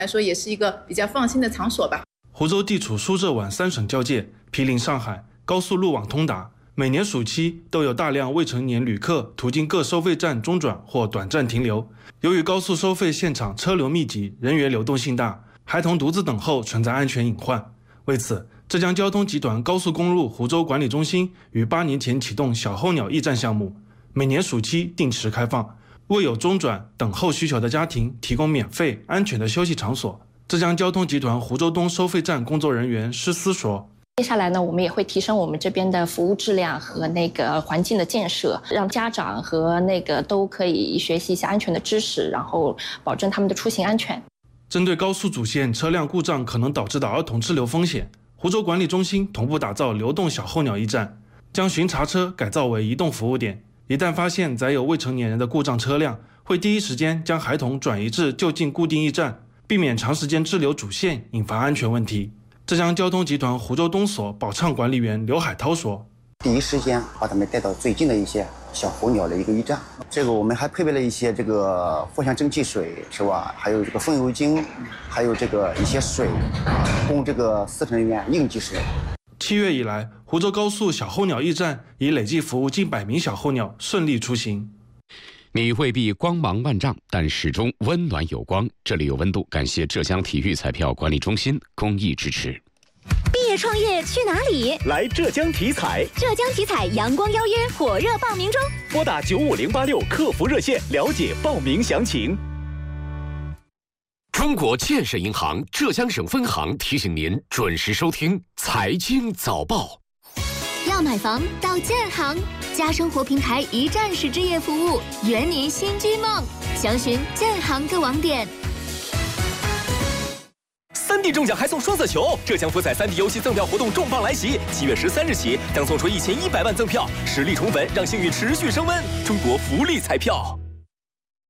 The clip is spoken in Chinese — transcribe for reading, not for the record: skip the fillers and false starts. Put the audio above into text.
来说也是一个比较放心的场所吧。 湖州地处苏浙皖3省交界，毗邻上海，高速路网通达，每年暑期都有大量未成年旅客途经各收费站中转或短暂停留。由于高速收费现场车流密集，人员流动性大，孩童独自等候存在安全隐患。为此，浙江交通集团高速公路湖州管理中心于8年前启动小候鸟驿站项目，每年暑期定时开放，为有中转等候需求的家庭提供免费安全的休息场所。浙江交通集团湖州东收费站工作人员施思说， 接下来呢，我们也会提升我们这边的服务质量和环境的建设，让家长和都可以学习一些安全的知识，然后保证他们的出行安全。 针对高速主线车辆故障可能导致的儿童滞留风险，湖州管理中心同步打造流动小候鸟驿站，将巡查车改造为移动服务点。一旦发现载有未成年人的故障车辆，会第一时间将孩童转移至就近固定驿站，避免长时间滞留主线引发安全问题。浙江交通集团湖州东所保畅管理员刘海涛说， 第一时间把他们带到最近的一些小候鸟的一个驿站。这个我们还配备了一些藿香正气水，是吧？还有风油精，还有一些水，供司乘人员应急使用。 7月以来，湖州高速小候鸟驿站已累计服务近100名小候鸟顺利出行。 你未必光芒万丈，但始终温暖有光。这里有温度，感谢浙江体育彩票管理中心公益支持。 毕业创业去哪里？ 来浙江体彩。 浙江体彩阳光邀约火热报名中， 拨打95086客服热线了解报名详情。 中国建设银行浙江省分行提醒您准时收听财经早报。 要买房到建行，家生活平台一站式置业服务，圆您新居梦。详询建行各网点。 3D 中奖还送双色球，浙江福彩3D 游戏赠票活动重磅来袭，7月13日起将送出1100万赠票，实力宠粉，让幸运持续升温。中国福利彩票。